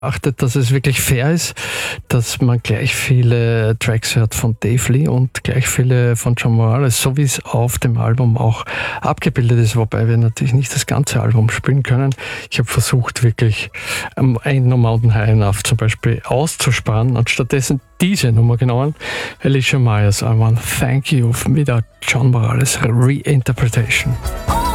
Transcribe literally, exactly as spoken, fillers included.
achtet, dass es wirklich fair ist, dass man gleich viele Tracks hört von Dave Lee und gleich viele von John Morales, so wie es auf dem Album auch abgebildet ist, wobei wir natürlich nicht das ganze Album spielen können. Ich habe versucht, wirklich um, Ain't No Mountain High Enough zum Beispiel auszusparen und stattdessen diese Nummer genommen. Alicia Myers, I Want Thank You mit der John Morales Reinterpretation.